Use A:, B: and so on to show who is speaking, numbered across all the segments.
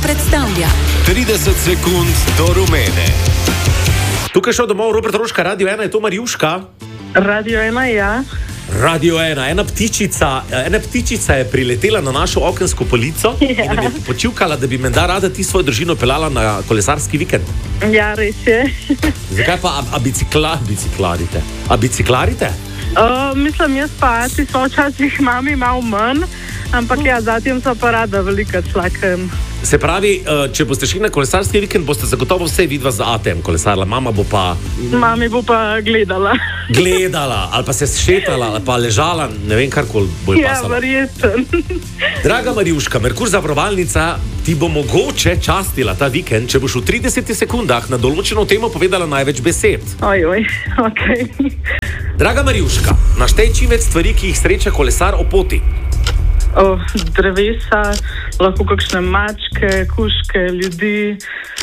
A: predstavlja
B: 30 sekund do rumene.
C: Tukaj šel domov Robert Rožka, Radio 1, je to Marjuška?
D: Radio 1, ja.
C: Radio 1, ena ptičica je priletela na našo okensko polico in nam je počivkala, da bi menda rada ti svojo družino pelala na kolesarski vikend.
D: Ja, res je.
C: Zakaj pa biciklarite? A biciklarite?
D: Mislim, jaz pa ti so včasih mami malo manj, ampak ja, zatem so pa rada velika slakem.
C: Se pravi, če boste šli na kolesarski vikend, boste zagotovo vse vidva za ATM kolesarla. Mami bo pa
D: gledala.
C: Gledala, ali pa se šetala, ali pa ležala, ne vem, karkoli bo ji pasalo.
D: Ja, verjetno.
C: Draga Marjuška, Merkur zavarovalnica ti bo mogoče častila ta vikend, če boš v 30 sekundah na določeno temo povedala največ besed.
D: Ojoj, okej.
C: Draga Marjuška, naštej čim več stvari, ki jih sreča kolesar o poti.
D: Drevesa, lahko kakšne mačke, kužke, ljudi,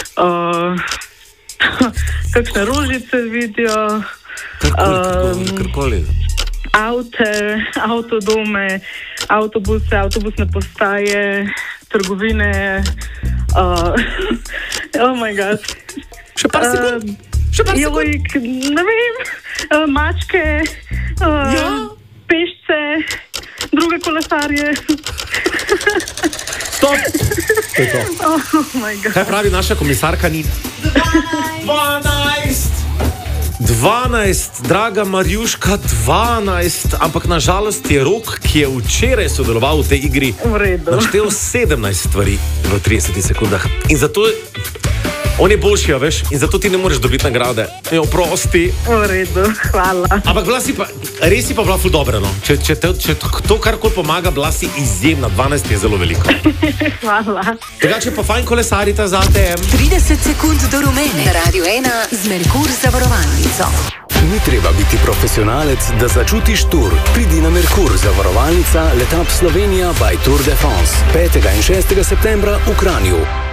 D: kakšne rožice vidijo,
C: Karkoli.
D: avtodome, avtobuse, avtobusne postaje, trgovine, oh my god.
C: Še par sekund.
D: Ne vem, mačke, pešce, druge kolesarje.
C: Stop! To je to.
D: Oh my god.
C: Kaj pravi naša komisarka Nina? 12, draga Marjuška, 12, ampak nažalost je Rok, ki je včeraj sodeloval v tej igri, naštel 17 stvari v 30 sekundah. In zato on je boljši, veš, in zato ti ne moreš dobiti nagrade. Oprosti.
D: V redu, hvala.
C: Ampak res si pa bila ful dobra, no. Če to karkoli pomaga, bila si izjemna. 12 je zelo veliko.
D: Hvala.
C: Drugače pa fajn kolesarita za ATM.
A: 30 sekund do rumene. Radio 1 z Merkur zavarovalnico.
B: Ni treba biti profesionalec, da začutiš tur. Pridi na Merkur zavarovalnica Letap Slovenija by Tour de France 5. in 6. septembra v Kranju.